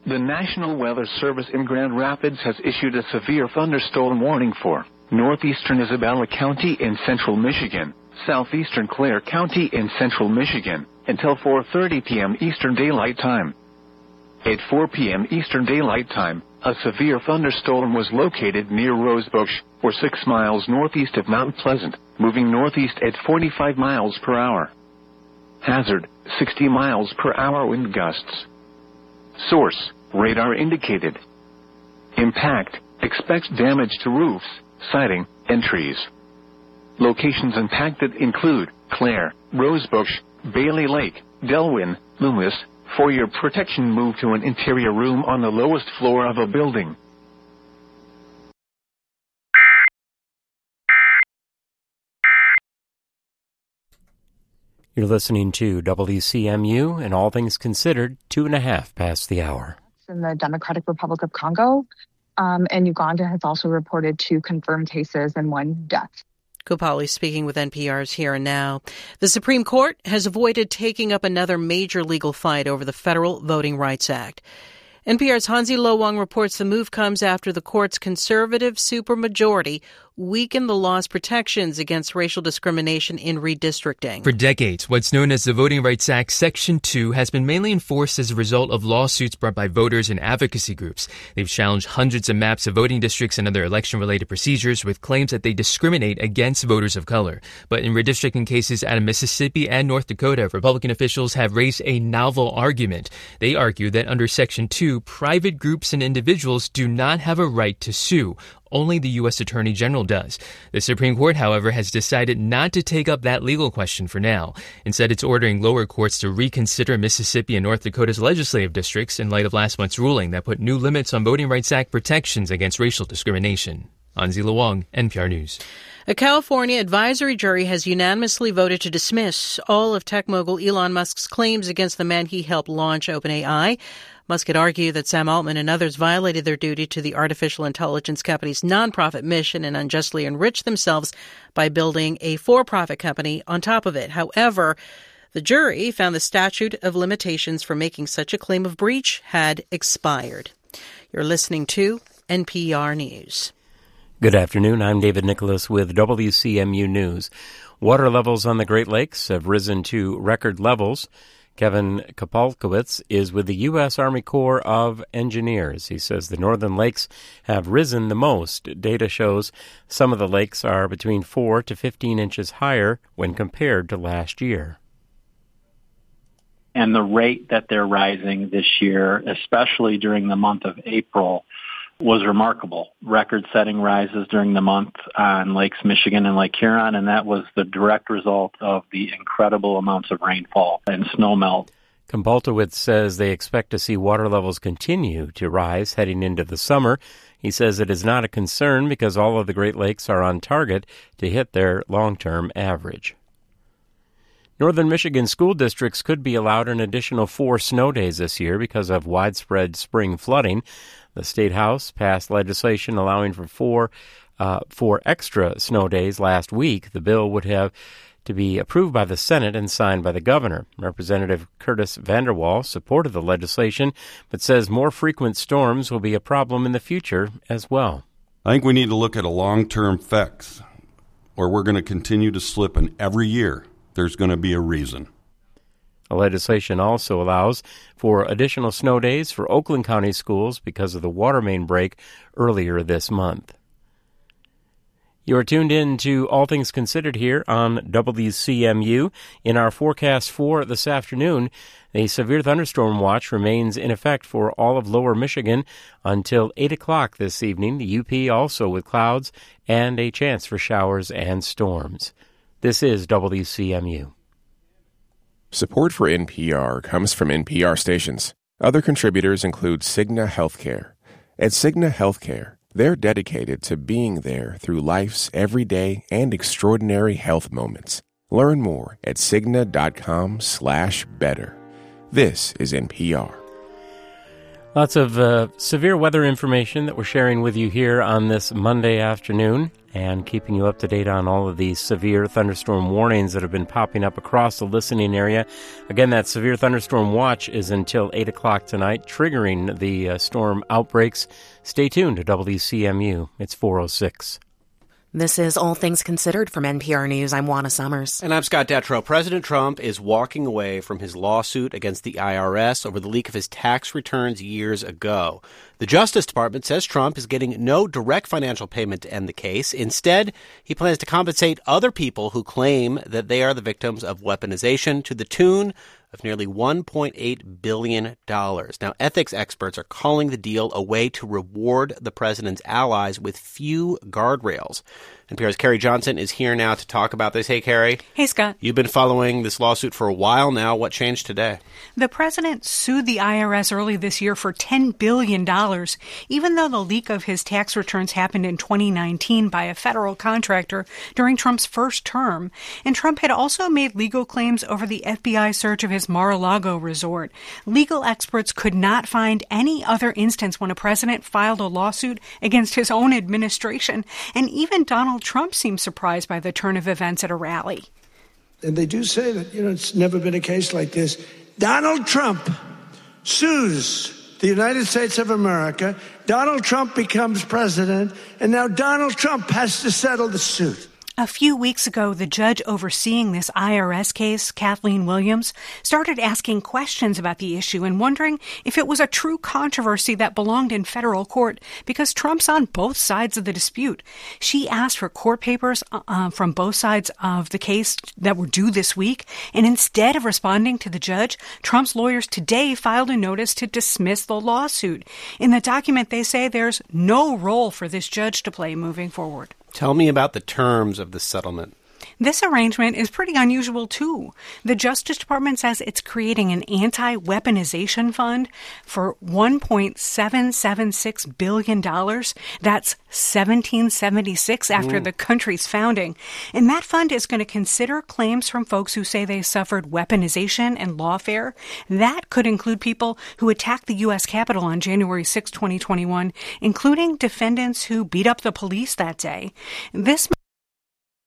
The National Weather Service in Grand Rapids has issued a severe thunderstorm warning for northeastern Isabella County in central Michigan, southeastern Clare County in central Michigan, until 4:30 p.m. Eastern Daylight Time. At 4 p.m. Eastern Daylight Time, a severe thunderstorm was located near Rosebush, or 6 miles northeast of Mount Pleasant, moving northeast at 45 miles per hour. Hazard, 60 miles per hour wind gusts. Source, radar indicated. Impact, expects damage to roofs, siding, and trees. Locations impacted include Clare, Rosebush, Bailey Lake, Delwyn, Loomis. For your protection, move to an interior room on the lowest floor of a building. You're listening to WCMU and All Things Considered, 2.5 past the hour. In the Democratic Republic of Congo, and Uganda has also reported 2 confirmed cases and 1 death. Kupali speaking with NPR's Here and Now. The Supreme Court has avoided taking up another major legal fight over the Federal Voting Rights Act. NPR's Hansi Lo-Wang reports the move comes after the court's conservative supermajority weakened the law's protections against racial discrimination in redistricting. For decades, what's known as the Voting Rights Act Section 2 has been mainly enforced as a result of lawsuits brought by voters and advocacy groups. They've challenged hundreds of maps of voting districts and other election-related procedures with claims that they discriminate against voters of color. But in redistricting cases out of Mississippi and North Dakota, Republican officials have raised a novel argument. They argue that under Section 2, private groups and individuals do not have a right to sue. Only the U.S. Attorney General does. The Supreme Court, however, has decided not to take up that legal question for now. Instead, it's ordering lower courts to reconsider Mississippi and North Dakota's legislative districts in light of last month's ruling that put new limits on Voting Rights Act protections against racial discrimination. Hansi Lo-Wang, NPR News. A California advisory jury has unanimously voted to dismiss all of tech mogul Elon Musk's claims against the man he helped launch OpenAI. Musk had argued that Sam Altman and others violated their duty to the artificial intelligence company's nonprofit mission and unjustly enriched themselves by building a for-profit company on top of it. However, the jury found the statute of limitations for making such a claim of breach had expired. You're listening to NPR News. Good afternoon. I'm David Nicholas with WCMU News. Water levels on the Great Lakes have risen to record levels. Kevin Kopalkowitz is with the U.S. Army Corps of Engineers. He says the northern lakes have risen the most. Data shows some of the lakes are between 4 to 15 inches higher when compared to last year. And the rate that they're rising this year, especially during the month of April, was remarkable. Record-setting rises during the month on Lakes Michigan and Lake Huron, and that was the direct result of the incredible amounts of rainfall and snowmelt. Kompoltowicz says they expect to see water levels continue to rise heading into the summer. He says it is not a concern because all of the Great Lakes are on target to hit their long-term average. Northern Michigan school districts could be allowed an additional 4 snow days this year because of widespread spring flooding. The State House passed legislation allowing for 4 extra snow days last week. The bill would have to be approved by the Senate and signed by the governor. Representative Curtis Vanderwall supported the legislation, but says more frequent storms will be a problem in the future as well. I think we need to look at a long-term fix, or we're going to continue to slip, and every year there's going to be a reason. The legislation also allows for additional snow days for Oakland County schools because of the water main break earlier this month. You are tuned in to All Things Considered here on WCMU. In our forecast for this afternoon, a severe thunderstorm watch remains in effect for all of lower Michigan until 8 o'clock this evening. The UP also with clouds and a chance for showers and storms. This is WCMU. Support for NPR comes from NPR stations. Other contributors include Cigna Healthcare. At Cigna Healthcare, they're dedicated to being there through life's everyday and extraordinary health moments. Learn more at Cigna.com/better. This is NPR. Lots of severe weather information that we're sharing with you here on this Monday afternoon. and keeping you up to date on all of these severe thunderstorm warnings that have been popping up across the listening area. Again, that severe thunderstorm watch is until 8 o'clock tonight, triggering the storm outbreaks. Stay tuned to WCMU. It's 4:06. This is All Things Considered from NPR News. I'm Juana Summers. And I'm Scott Detrow. President Trump is walking away from his lawsuit against the IRS over the leak of his tax returns years ago. The Justice Department says Trump is getting no direct financial payment to end the case. Instead, he plans to compensate other people who claim that they are the victims of weaponization to the tune of nearly $1.8 billion. Now, ethics experts are calling the deal a way to reward the president's allies with few guardrails. NPR's Carrie Johnson is here now to talk about this. Hey, Carrie. Hey, Scott. You've been following this lawsuit for a while now. What changed today? The president sued the IRS early this year for $10 billion, even though the leak of his tax returns happened in 2019 by a federal contractor during Trump's first term. And Trump had also made legal claims over the FBI search of his Mar-a-Lago resort. Legal experts could not find any other instance when a president filed a lawsuit against his own administration. And even Donald Trump seemed surprised by the turn of events at a rally. And they do say that, it's never been a case like this. Donald Trump sues the United States of America. Donald Trump becomes president, and now Donald Trump has to settle the suit. A few weeks ago, the judge overseeing this IRS case, Kathleen Williams, started asking questions about the issue and wondering if it was a true controversy that belonged in federal court because Trump's on both sides of the dispute. She asked for court papers from both sides of the case that were due this week, and instead of responding to the judge, Trump's lawyers today filed a notice to dismiss the lawsuit. In the document, they say there's no role for this judge to play moving forward. Tell me about the terms of the settlement. This arrangement is pretty unusual, too. The Justice Department says it's creating an anti-weaponization fund for $1.776 billion. That's 1776 after the country's founding. And that fund is going to consider claims from folks who say they suffered weaponization and lawfare. That could include people who attacked the U.S. Capitol on January 6, 2021, including defendants who beat up the police that day. This